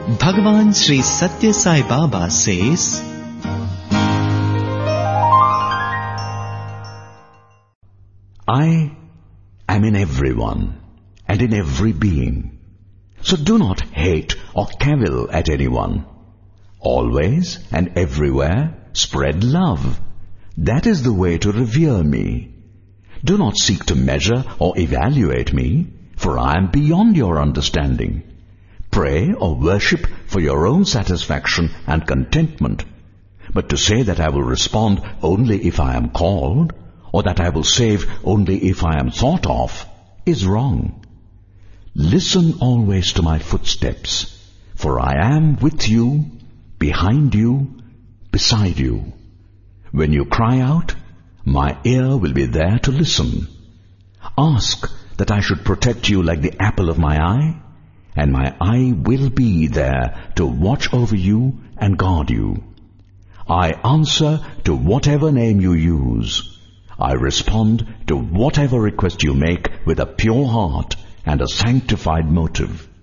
Bhagavan Sri Satya Sai Baba says, I am in everyone and in every being. So do not hate or cavil at anyone. Always and everywhere spread love. That is the way to revere me. Do not seek to measure or evaluate me, for I am beyond your understanding. Pray or worship for your own satisfaction and contentment. But to say that I will respond only if I am called, or that I will save only if I am thought of, is wrong. Listen always to my footsteps, for I am with you, behind you, beside you. When you cry out, my ear will be there to listen. Ask that I should protect you like the apple of my eye, and my eye will be there to watch over you and guard you. I answer to whatever name you use. I respond to whatever request you make with a pure heart and a sanctified motive.